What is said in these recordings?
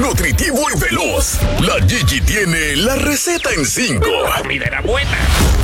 nutritivo y veloz. La Gigi tiene la receta en 5. La comida era buena.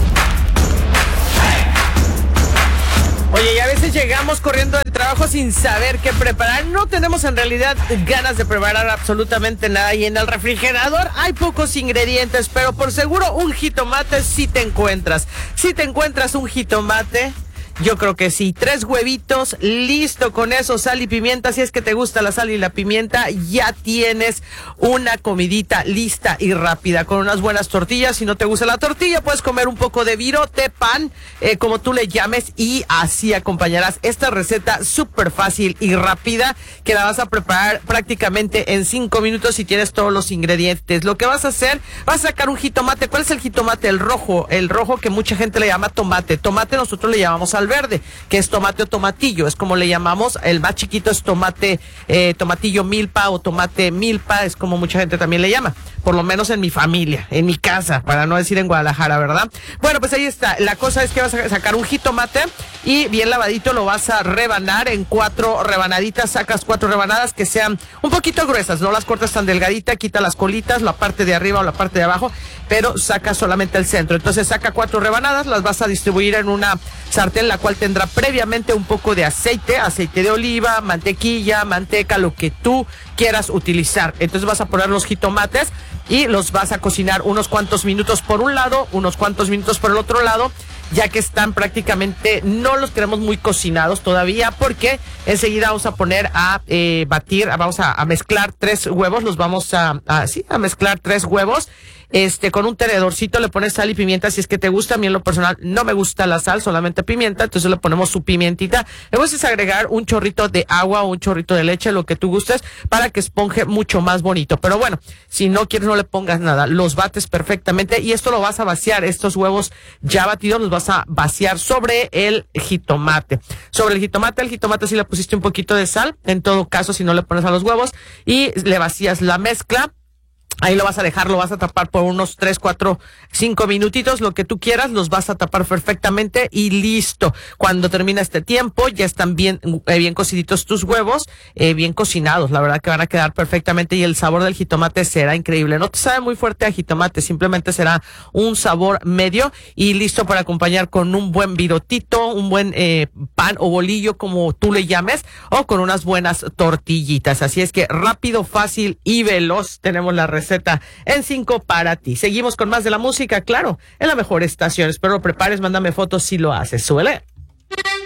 Oye, y a veces llegamos corriendo del trabajo sin saber qué preparar. No tenemos en realidad ganas de preparar absolutamente nada. Y en el refrigerador hay pocos ingredientes, pero por seguro un jitomate sí te encuentras. Si te encuentras un jitomate, yo creo que sí. 3 huevitos, listo con eso, sal y pimienta. Si es que te gusta la sal y la pimienta, ya tienes una comidita lista y rápida con unas buenas tortillas. Si no te gusta la tortilla, puedes comer un poco de virote, pan, como tú le llames, y así acompañarás esta receta súper fácil y rápida que la vas a preparar prácticamente en 5 minutos si tienes todos los ingredientes. Lo que vas a hacer, vas a sacar un jitomate. ¿Cuál es el jitomate? El rojo que mucha gente le llama tomate. Tomate nosotros le llamamos al verde, que es tomate o tomatillo, es como le llamamos. El más chiquito es tomate, tomatillo milpa o tomate milpa, es como mucha gente también le llama, por lo menos en mi familia, en mi casa, para no decir en Guadalajara, ¿verdad? Bueno, pues ahí está. La cosa es que vas a sacar un jitomate y bien lavadito lo vas a rebanar en 4 rebanaditas. Sacas 4 rebanadas que sean un poquito gruesas, no las cortas tan delgadita, quita las colitas, la parte de arriba o la parte de abajo, pero saca solamente el centro. Entonces saca 4 rebanadas, las vas a distribuir en una sartén, la cual tendrá previamente un poco de aceite de oliva, mantequilla, manteca, lo que tú quieras utilizar. Entonces vas a poner los jitomates y los vas a cocinar unos cuantos minutos por un lado, unos cuantos minutos por el otro lado, ya que están prácticamente, no los queremos muy cocinados todavía, porque enseguida vamos a poner a batir, vamos a mezclar 3 huevos, los vamos a mezclar 3 huevos. Con un tenedorcito le pones sal y pimienta si es que te gusta. A mí en lo personal no me gusta la sal, solamente pimienta, entonces le ponemos su pimientita. Le vas a agregar un chorrito de agua o un chorrito de leche, lo que tú gustes, para que esponje mucho más bonito. Pero bueno, si no quieres no le pongas nada, los bates perfectamente y esto lo vas a vaciar, estos huevos ya batidos los vas a vaciar sobre el jitomate. Sobre el jitomate sí le pusiste un poquito de sal, en todo caso si no le pones a los huevos, y le vacías la mezcla. Ahí lo vas a dejar, lo vas a tapar por unos 3, 4, 5 minutitos, lo que tú quieras, los vas a tapar perfectamente y listo. Cuando termina este tiempo, ya están bien cociditos tus huevos, bien cocinados, la verdad que van a quedar perfectamente y el sabor del jitomate será increíble. No te sabe muy fuerte a jitomate, simplemente será un sabor medio y listo para acompañar con un buen virotito, un buen pan o bolillo, como tú le llames, o con unas buenas tortillitas. Así es que rápido, fácil y veloz tenemos la receta en 5 para ti. Seguimos con más de la música, claro, en la mejor estación. Espero lo prepares, mándame fotos si lo haces. Suele.